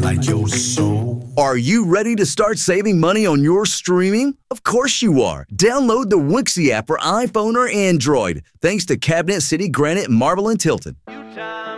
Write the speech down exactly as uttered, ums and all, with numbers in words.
hide your soul. Are you ready to start saving money on your streaming? Of course you are. Download the Wixie app for iPhone or Android. Thanks to Cabinet City Granite Marble and Tilton.